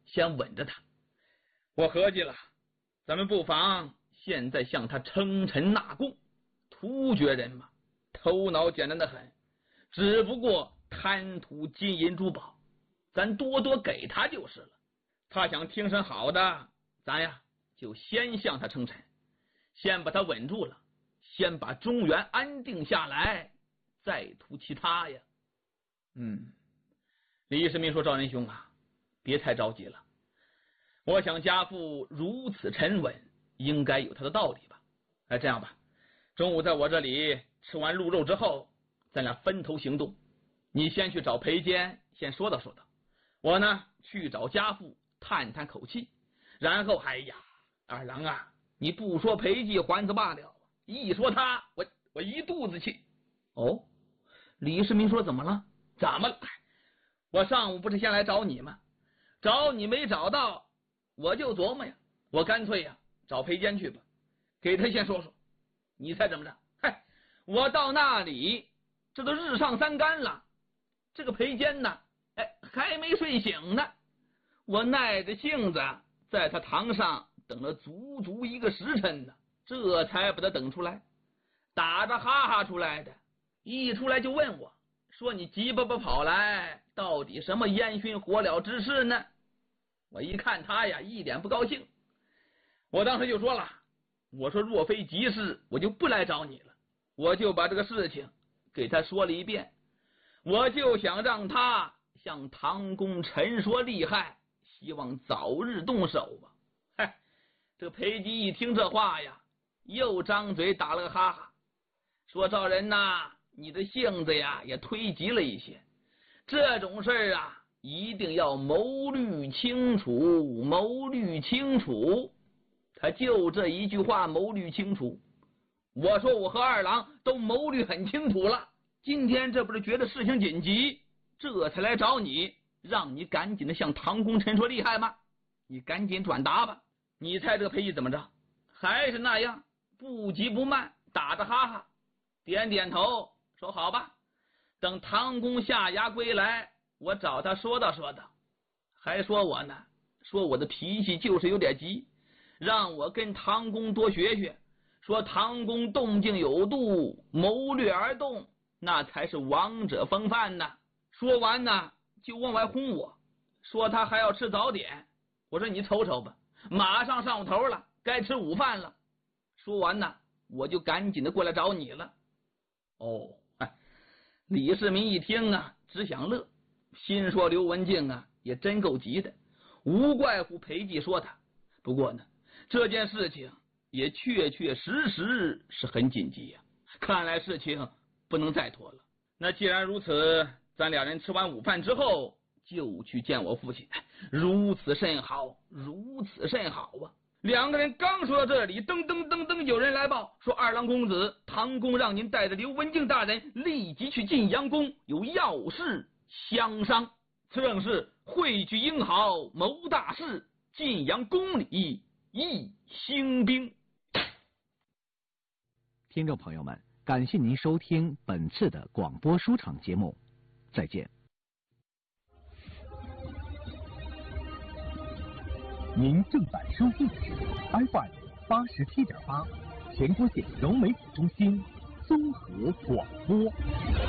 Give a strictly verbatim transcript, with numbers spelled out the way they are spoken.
先稳着他。我合计了，咱们不妨现在向他称臣纳贡。突厥人嘛，头脑简单的很，只不过贪图金银珠宝，咱多多给他就是了。他想听声好的，咱呀就先向他称臣，先把他稳住了，先把中原安定下来，再图其他呀。嗯，李世民说：“赵仁兄啊，别太着急了。我想家父如此沉稳，应该有他的道理吧。哎，这样吧，中午在我这里吃完鹿肉之后，咱俩分头行动。你先去找裴坚，先说道说道。我呢，去找家父探探口气。然后，哎呀，二郎啊，你不说裴寂还则罢了，一说他，我我一肚子气。”哦，李世民说：“怎么了？怎么了？我上午不是先来找你吗？找你没找到，我就琢磨呀，我干脆呀找裴坚去吧，给他先说说。你猜怎么着？嗨，我到那里，这都日上三竿了，这个裴坚呢，哎，还没睡醒呢。我耐着性子在他堂上等了足足一个时辰呢，这才把他等出来，打着哈哈出来的，一出来就问我说：“你急巴巴跑来，到底什么烟熏火燎之事呢？”我一看他呀，一点不高兴。我当时就说了，我说若非急事，我就不来找你了。我就把这个事情给他说了一遍，我就想让他向唐公陈说厉害，希望早日动手啊。嗨，这个裴寂一听这话呀，又张嘴打了个哈哈，说：“赵人呐，你的性子呀也忒急了一些，这种事儿啊一定要谋虑清楚，谋虑清楚。”他就这一句话，谋虑清楚。我说我和二郎都谋虑很清楚了，今天这不是觉得事情紧急，这才来找你，让你赶紧的向唐公陈说厉害吗？你赶紧转达吧。你猜这个裴寂怎么着？还是那样，不急不慢，打着哈哈，点点头说：“好吧，等唐公下衙归来，我找他说道说道。”还说我呢，说我的脾气就是有点急，让我跟唐公多学学，说唐公动静有度，谋略而动，那才是王者风范呢。说完呢，就往外轰我，说他还要吃早点。我说你瞅瞅吧，马上上午头了，该吃午饭了。说完呢，我就赶紧的过来找你了。哦，哎，李世民一听啊，只想乐，心说刘文静啊，也真够急的，无怪乎裴寂说他。不过呢，这件事情也确确实实是很紧急呀、啊，看来事情不能再拖了。那既然如此，咱俩人吃完午饭之后就去见我父亲，如此甚好，如此甚好啊！两个人刚说到这里，噔噔噔噔，有人来报说：“二郎公子，唐公让您带着刘文静大人立即去晋阳宫，有要事相商。此正是汇聚英豪，谋大事，晋阳宫里一兴兵。” 听众朋友们，感谢您收听本次的广播书场节目，再见。您正在收听的是 F M 八十七点八，全国性融媒体中心综合广播。